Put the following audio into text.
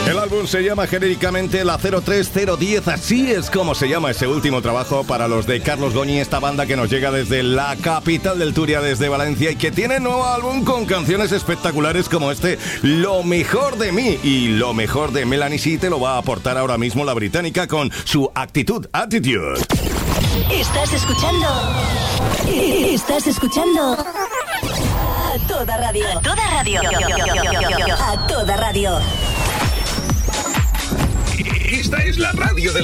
El álbum se llama genéricamente La 03010, así es como se llama ese último trabajo para los de Carlos Goñi, esta banda que nos llega desde la capital del Turia, desde Valencia, y que tiene nuevo álbum con canciones espectaculares como este, Lo mejor de mí. Y lo mejor de Melanie C te lo va a aportar ahora mismo la británica con su Attitude. Estás escuchando A Toda Radio. A Toda Radio. A Toda Radio. Esta es la radio de